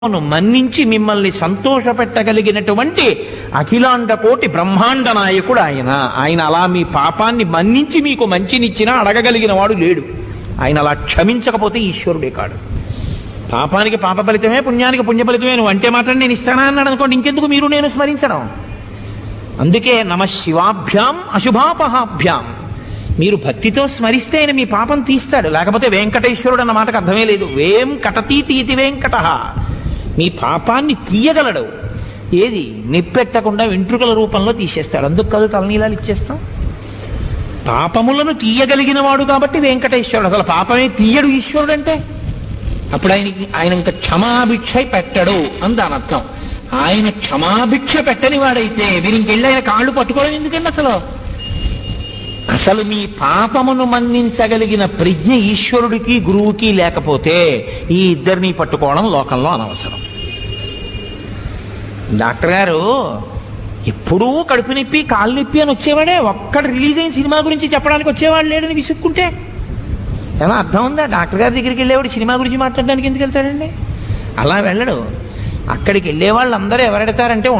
మన్నించి మిమ్మల్ని సంతోషపెట్టగలిగినటువంటి అఖిలాండ కోటి బ్రహ్మాండ నాయకుడు ఆయన. ఆయన అలా మీ పాపాన్ని మన్నించి మీకు మంచినిచ్చినా అడగగలిగిన వాడు లేడు. ఆయన అలా క్షమించకపోతే ఈశ్వరుడే కాడు. పాపానికి పాప ఫలితమే, పుణ్యానికి పుణ్య ఫలితమే, నువ్వు అంటే మాత్రం నేను ఇస్తానా అన్నాడు అనుకోండి, ఇంకెందుకు మీరు నేను స్మరించడం. అందుకే నమ శివాభ్యాం అశుభాపహాభ్యాం. మీరు భక్తితో స్మరిస్తే ఆయన మీ పాపం తీస్తాడు. లేకపోతే వెంకటేశ్వరుడు అన్న మాటకు అర్థమే లేదు. వేం కటతీతి ఇది వెంకట. మీ పాపాన్ని తీయగలడు. ఏది నిప్పెట్టకుండా వెంట్రుకల రూపంలో తీసేస్తాడు. అందుకు కాదు తలనీలాలు ఇచ్చేస్తాం. పాపములను తీయగలిగిన వాడు కాబట్టి వెంకటేశ్వరుడు. అసలు పాపమే తీయడు ఈశ్వరుడు అంటే. అప్పుడు ఆయన ఇంకా క్షమాభిక్ష పెట్టడు అని దాని అర్థం. ఆయన క్షమాభిక్ష పెట్టని వాడైతే మీరు ఇంకెళ్ళి ఆయన కాళ్ళు పట్టుకోవడం ఎందుకండి అసలు. అసలు మీ పాపమును మన్నించగలిగిన ప్రజ్ఞ ఈశ్వరుడికి గురువుకి లేకపోతే ఈ ఇద్దరిని పట్టుకోవడం లోకంలో అనవసరం. డాక్టర్ గారు ఎప్పుడూ కడుపు నొప్పి కాళ్ళు నొప్పి అని వచ్చేవాడే, ఒక్కడు రిలీజ్ అయిన సినిమా గురించి చెప్పడానికి వచ్చేవాడు లేడని విసుక్కుంటే ఎలా అర్థం ఉందా? డాక్టర్ గారి దగ్గరికి వెళ్ళేవాడు సినిమా గురించి మాట్లాడడానికి ఎందుకు వెళ్తాడండి? అలా వెళ్ళడు. అక్కడికి వెళ్ళే వాళ్ళందరూ ఎవరెడతారంటే